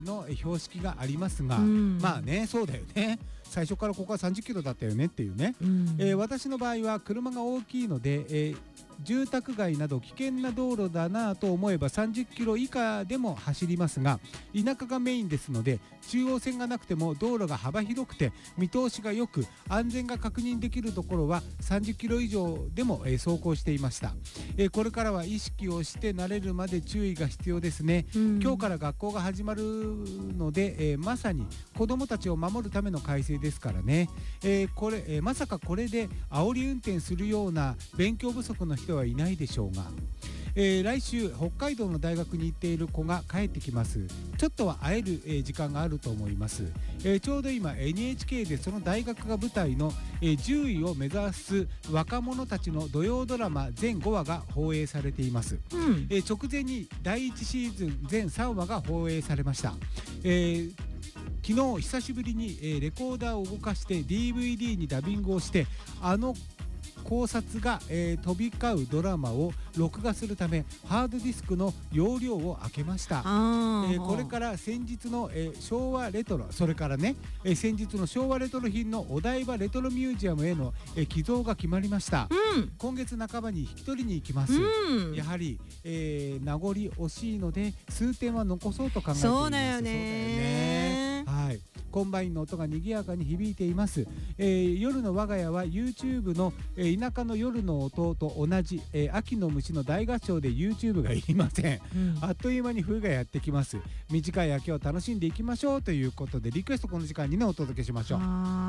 の標識がありますが、まあね、そうだよね。最初からここは30キロだったよねっていうね。私の場合は車が大きいので、住宅街など危険な道路だなと思えば30キロ以下でも走りますが、田舎がメインですので中央線がなくても道路が幅広くて見通しが良く安全が確認できるところは30キロ以上でも走行していました。これからは意識をして慣れるまで注意が必要ですね。今日から学校が始まるので、まさに子どもたちを守るための改正ですからね。まさかこれで煽り運転するような勉強不足の人はいないでしょうが、来週北海道の大学に行っている子が帰ってきます。ちょっとは会える、時間があると思います。ちょうど今 NHK でその大学が舞台の、10位を目指す若者たちの土曜ドラマ全5話が放映されています。直前に第1シーズン全3話が放映されました。昨日久しぶりに、レコーダーを動かして DVD にダビングをして考察が、飛び交うドラマを録画するためハードディスクの容量を開けました。これから先日の、昭和レトロ、それからね、先日の昭和レトロ品のお台場レトロミュージアムへの、寄贈が決まりました。今月半ばに引き取りに行きます。やはり、名残惜しいので数点は残そうと考えています。 そうだよね。 はい、コンバインの音が賑やかに響いています。夜の我が家は YouTube の、田舎の夜の音と同じ、秋の虫の大合唱で YouTube がいりません。あっという間に冬がやってきます。短い秋を楽しんでいきましょうということでリクエストこの時間にねお届けしましょう。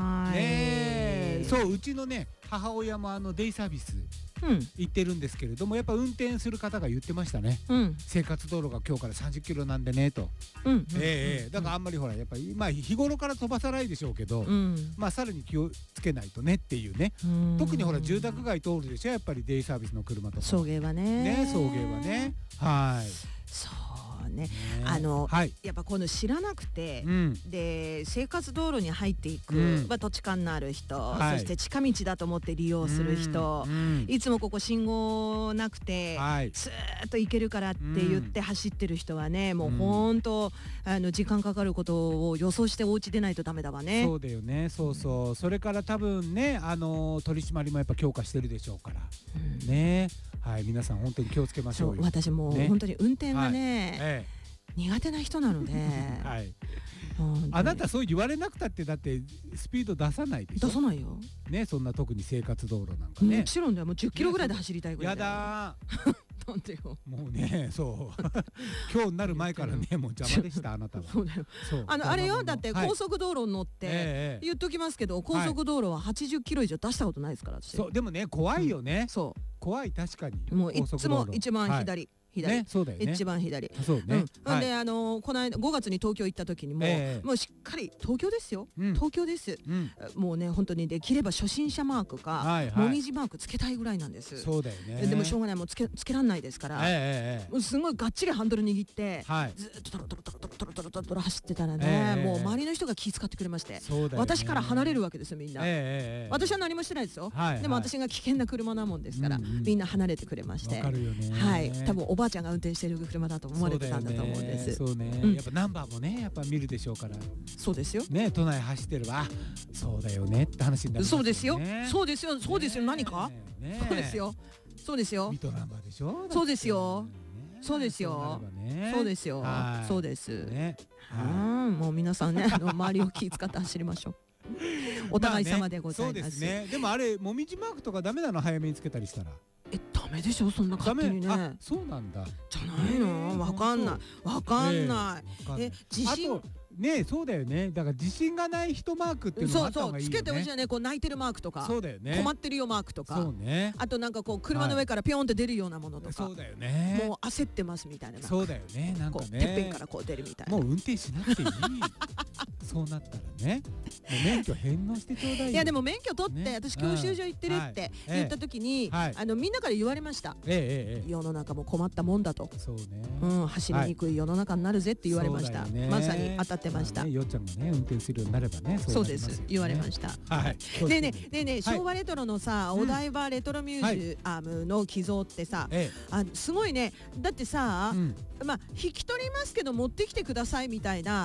そう、うちのね母親もデイサービス行ってるんですけれども、やっぱ運転する方が言ってましたね。生活道路が今日から30キロなんでねと。だからあんまりほらやっぱり日頃から飛ばさないでしょうけど、さらに気をつけないとねっていうね。特にほら住宅街通るでしょ、やっぱりデイサービスの車とか送迎はね。 送迎はね。はい。 そうね。やっぱこの知らなくて、で生活道路に入っていく、土地勘のある人、そして近道だと思って利用する人、いつもここ信号なくてスーッと行けるからって言って走ってる人はね、もう本当時間かかることを予想してお家出ないとダメだわね。 そうだよね。そうそう。それから多分ね取り締まりもやっぱ強化してるでしょうからね。はい、皆さん本当に気をつけましょうよ。 私もう本当に運転がね、苦手な人なので、 あなたそう言われなくたってだってスピード出さないでしょ。 出さないよね。そんな特に生活道路なんかね。 もちろんだよ。もう10キロぐらいで走りたいぐらいだよ。 やだなんでよ。 もうね、そう今日になる前からねもう邪魔でしたあなたは。 そうだよ。あれよ、だって高速道路に乗って言っときますけど、高速道路は80キロ以上出したことないですから。 そうでもね怖いよね。 そう怖い。確かにもういつも一番左、 そうだよね。 一番左。 そうね。 でこの間5月に東京行った時にもうしっかり東京ですよ。東京です。もうね本当にできれば初心者マークかもみじマークつけたいぐらいなんです。 そうだよね。 でもしょうがない、もうつけらんないですから。すごいがっちりハンドル握ってずっとトロトロトロトロトロトロトロトロ走ってたらね、もう周りの人が気遣ってくれまして、私から離れるわけですよみんな。私は何もしてないですよ。でも私が危険な車なもんですからみんな離れてくれまして。はい。多分おばあちゃんが運転してる車だと思われてたんだと思うんです。 そうね。やっぱナンバーもねやっぱ見るでしょうから。 そうですよ。 ね、都内走ってるわ。そうだよねって話になりますよね。 そうですよ。そうですよ。そうですよ。何か？そうですよ。そうですよ。 水戸ナンバーでしょ。 そうですよ。そうですよ。そうですよ。そうです。もう皆さんね周りを気遣って走りましょう。お互い様でございます。 そうですね。でもあれもみじマークとかダメなの、早めにつけたりしたら。 ダメでしょそんな勝手にね。 そうなんだ。 じゃないの？わかんないわかんない。自信ね、そうだよね。だから自信がない人マークっていうのがあった方がいいよね。 つけてほしいよね。こう泣いてるマークとか。 そうだよね。 困ってるよマークとか。 そうね。 あとなんかこう車の上からピョンって出るようなものとか。 そうだよね。 もう焦ってますみたいな。 そうだよね。なんかね。 てっぺんからこう出るみたいな。 もう運転しなくていい。そうなったらね。もう免許返納してちょうだいよ。 いやでも免許取って私教習所行ってるって言った時にみんなから言われました。世の中も困ったもんだと。 そうね。 走りにくい世の中になるぜって言われました。まさに当たってました。 よっちゃんがね運転するようになればね。 そうです言われました。でね昭和レトロのさお台場レトロミュージアムの寄贈ってさすごいね。だってさ引き取りますけど持ってきてくださいみたいな